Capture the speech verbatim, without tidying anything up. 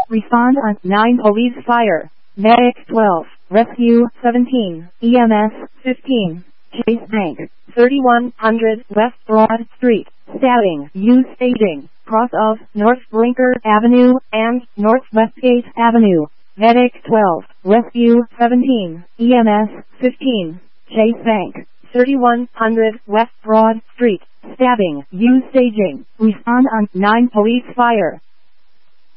Respond on nine police fire. Medic twelve. Rescue seventeen. E M S fifteen. Chase Bank, thirty-one hundred West Broad Street. Stabbing. Use staging. Cross of North Brinker Avenue and North Westgate Avenue. Medic twelve. Rescue seventeen. E M S fifteen. Chase Bank, thirty-one hundred West Broad Street. Stabbing. Use staging. Respond on nine police fire.